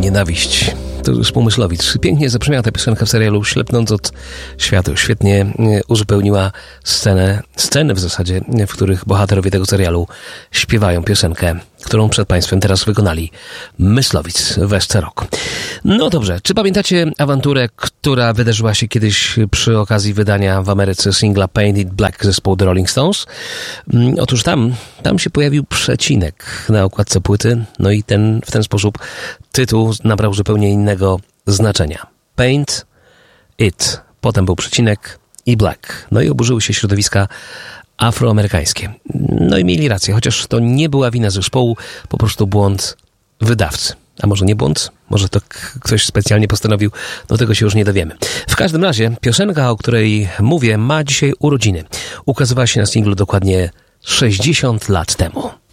nienawiść. To zespół Myslowic. Pięknie zabrzmiała ta piosenka w serialu Ślepnąc od świateł. Świetnie uzupełniła sceny w zasadzie, w których bohaterowie tego serialu śpiewają piosenkę, którą przed Państwem teraz wykonali Myslowic w SC Rock. No dobrze, czy pamiętacie awanturę, która wydarzyła się kiedyś przy okazji wydania w Ameryce singla Paint It Black zespołu The Rolling Stones? Otóż tam się pojawił przecinek na okładce płyty, no i w ten sposób tytuł nabrał zupełnie innego znaczenia. Paint It. Potem był przecinek i Black. No i oburzyły się środowiska afroamerykańskie. No i mieli rację, chociaż to nie była wina zespołu, po prostu błąd wydawcy. A może nie błąd? Może to ktoś specjalnie postanowił? No tego się już nie dowiemy. W każdym razie piosenka, o której mówię, ma dzisiaj urodziny. Ukazywała się na singlu dokładnie 60 lat temu.